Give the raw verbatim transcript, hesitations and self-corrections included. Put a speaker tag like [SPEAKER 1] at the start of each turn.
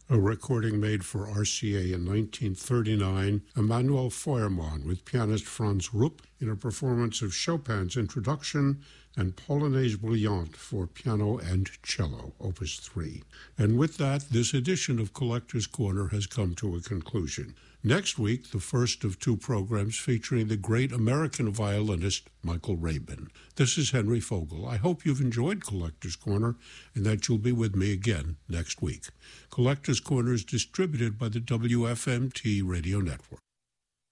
[SPEAKER 1] a recording made for R C A in nineteen thirty-nine, Emanuel Feuermann with pianist Franz Rupp in a performance of Chopin's Introduction and Polonaise Brillante for piano and cello, Opus three. And with that, this edition of Collector's Corner has come to a conclusion. Next week, the first of two programs featuring the great American violinist Michael Rabin. This is Henry Fogel. I hope you've enjoyed Collector's Corner and that you'll be with me again next week. Collector's Corner is distributed by the W F M T Radio Network.